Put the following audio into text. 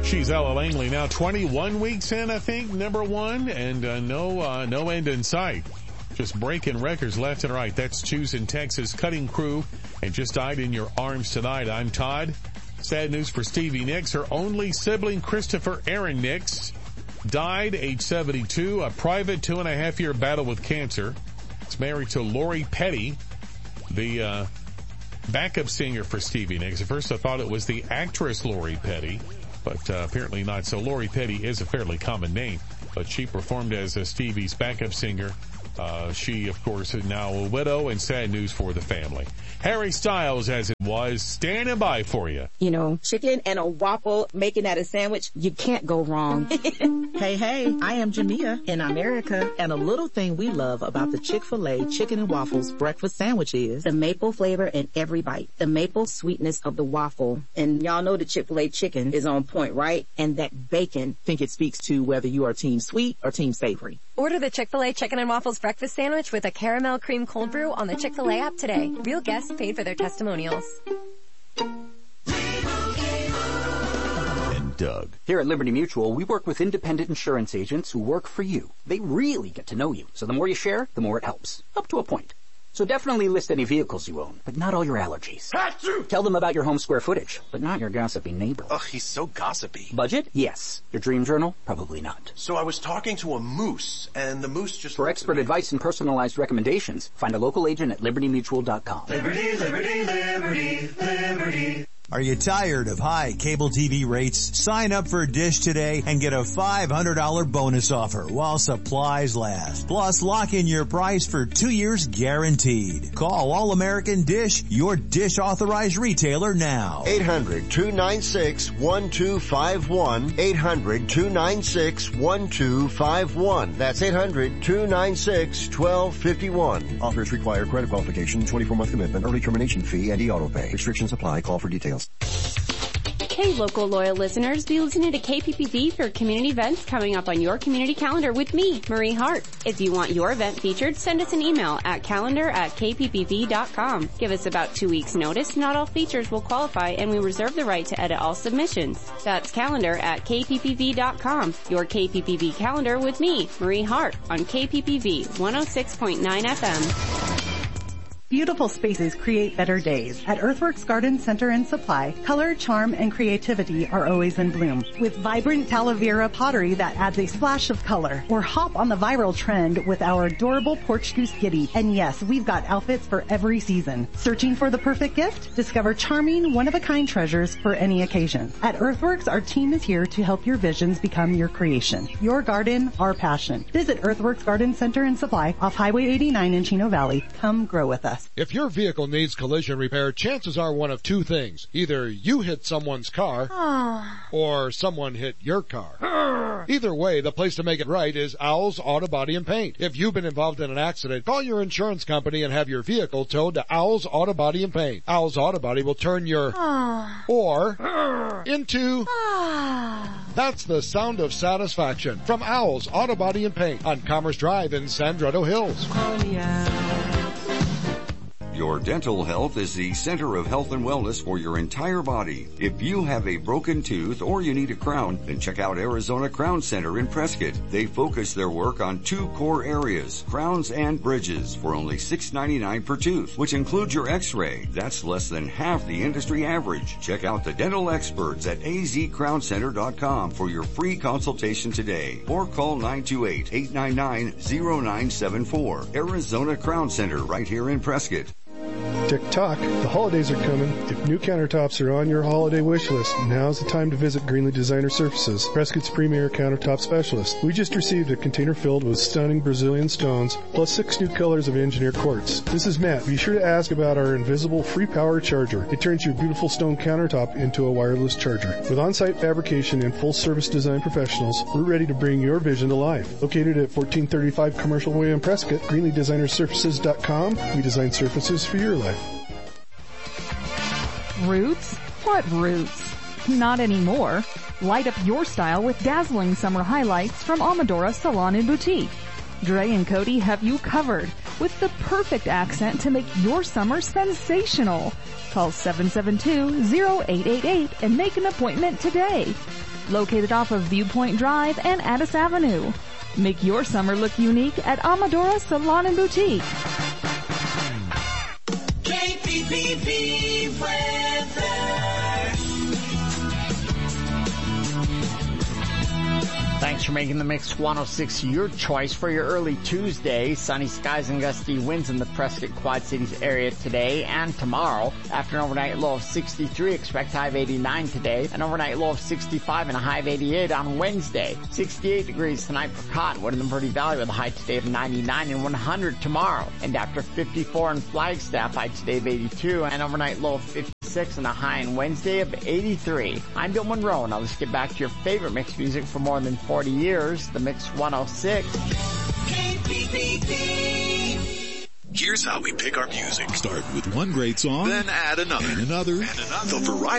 She's Ella Langley, now 21 weeks in, I think, number one, and no end in sight. Just breaking records left and right. That's Choosing Texas Cutting Crew, and just died in your arms tonight. I'm Todd. Sad news for Stevie Nicks. Her only sibling, Christopher Aaron Nicks, died age 72, a private 2.5-year battle with cancer. He's married to Lori Petty, the backup singer for Stevie Nicks. At first I thought it was the actress Lori Petty, but apparently not. So Lori Petty is a fairly common name, but she performed as Stevie's backup singer. She, of course, is now a widow, and sad news for the family. Harry Styles, as it was, standing by for you. You know, chicken and a waffle, making that a sandwich, you can't go wrong. Hey, I am Jamia in America, and a little thing we love about the Chick-fil-A Chicken and Waffles breakfast sandwich is the maple flavor in every bite, the maple sweetness of the waffle. And y'all know the Chick-fil-A chicken is on point, right? And that bacon. I think it speaks to whether you are team sweet or team savory. Order the Chick-fil-A Chicken and Waffles breakfast sandwich with a caramel cream cold brew on the Chick-fil-A app today. Real guests paid for their testimonials. And Doug. Here at Liberty Mutual, we work with independent insurance agents who work for you. They really get to know you. So the more you share, the more it helps. Up to a point. So definitely list any vehicles you own, but not all your allergies. Achoo! Tell them about your home square footage, but not your gossipy neighbor. Ugh, he's so gossipy. Budget? Yes. Your dream journal? Probably not. So I was talking to a moose, and the moose just... For expert advice and personalized recommendations, find a local agent at libertymutual.com. Liberty, liberty, liberty, liberty. Are you tired of high cable TV rates? Sign up for Dish today and get a $500 bonus offer while supplies last. Plus, lock in your price for 2 years guaranteed. Call All American Dish, your Dish authorized retailer now. 800-296-1251. 800-296-1251. That's 800-296-1251. Offers require credit qualification, 24-month commitment, early termination fee, and e-auto pay. Restrictions apply. Call for details. Hey, local loyal listeners, be listening to KPPV for community events coming up on your community calendar with me, Marie Hart. If you want your event featured, send us an email at calendar@kppv.com. Give us about 2 weeks notice. Not all features will qualify, and we reserve the right to edit all submissions. That's calendar@kppv.com. Your KPPV calendar with me, Marie Hart, on KPPV 106.9 FM. Beautiful spaces create better days. At Earthworks Garden Center and Supply, color, charm, and creativity are always in bloom. With vibrant Talavera pottery that adds a splash of color. Or hop on the viral trend with our adorable Porch Goose Giddy. And yes, we've got outfits for every season. Searching for the perfect gift? Discover charming, one-of-a-kind treasures for any occasion. At Earthworks, our team is here to help your visions become your creation. Your garden, our passion. Visit Earthworks Garden Center and Supply off Highway 89 in Chino Valley. Come grow with us. If your vehicle needs collision repair, chances are one of two things. Either you hit someone's car, or someone hit your car. Either way, the place to make it right is Owl's Auto Body and Paint. If you've been involved in an accident, call your insurance company and have your vehicle towed to Owl's Auto Body and Paint. Owl's Auto Body will turn your or into That's the sound of satisfaction from Owl's Auto Body and Paint on Commerce Drive in Sandretto Hills. Your dental health is the center of health and wellness for your entire body. If you have a broken tooth or you need a crown, then check out Arizona Crown Center in Prescott. They focus their work on two core areas, crowns and bridges, for only $6.99 per tooth, which includes your x-ray. That's less than half the industry average. Check out the dental experts at azcrowncenter.com for your free consultation today, or call 928-899-0974. Arizona Crown Center, right here in Prescott. Tick-tock, the holidays are coming. If new countertops are on your holiday wish list, now's the time to visit Greenlee Designer Surfaces, Prescott's premier countertop specialist. We just received a container filled with stunning Brazilian stones, plus 6 new colors of engineered quartz. This is Matt. Be sure to ask about our invisible free power charger. It turns your beautiful stone countertop into a wireless charger. With on-site fabrication and full-service design professionals, we're ready to bring your vision to life. Located at 1435 Commercial Way in Prescott, GreenleeDesignerSurfaces.com. We design surfaces for your life. Roots? What roots? Not anymore. Light up your style with dazzling summer highlights from Amadora Salon and Boutique. Dre and Cody have you covered with the perfect accent to make your summer sensational. Call 772-0888 and make an appointment today. located off of Viewpoint Drive and Addis Avenue. Make your summer look unique at Amadora Salon and Boutique. KPPV weather. Thanks for making the Mix 106 your choice for your early Tuesday. Sunny skies and gusty winds in the Prescott Quad Cities area today and tomorrow. After an overnight low of 63, expect high of 89 today. An overnight low of 65 and a high of 88 on Wednesday. 68 degrees tonight for Cottonwood in the Verde Valley with a high today of 99 and 100 tomorrow. And after 54 in Flagstaff, high today of 82 and overnight low of 56 and a high on Wednesday of 83. I'm Bill Monroe, and I'll just get back to your favorite mix music for more than 40 years, the Mix 106. KPPV. Here's how we pick our music. Start with one great song, then add another, and another, and another. The variety